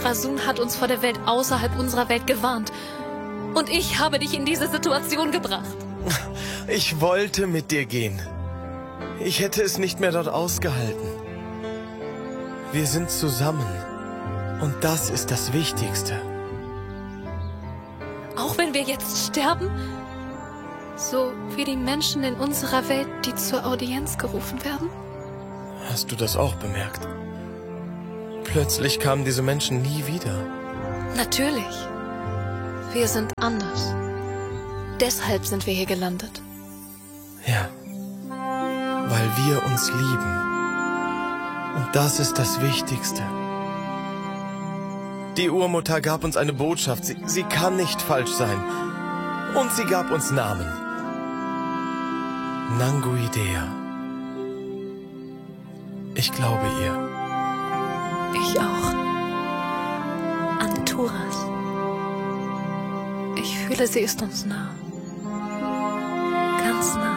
Rasun hat uns vor der Welt außerhalb unserer Welt gewarnt. Und ich habe dich in diese Situation gebracht. Ich wollte mit dir gehen. Ich hätte es nicht mehr dort ausgehalten. Wir sind zusammen. Und das ist das Wichtigste. Auch wenn wir jetzt sterben? So wie die Menschen in unserer Welt, die zur Audienz gerufen werden? Hast du das auch bemerkt? Plötzlich kamen diese Menschen nie wieder. Natürlich. Wir sind anders. Deshalb sind wir hier gelandet. Ja, weil wir uns lieben. Und das ist das Wichtigste. Die Urmutter gab uns eine Botschaft. Sie kann nicht falsch sein. Und sie gab uns Namen. Nanguidea. Ich glaube ihr. Ich auch. Anturas. Ich fühle, sie ist uns nah. Ganz nah.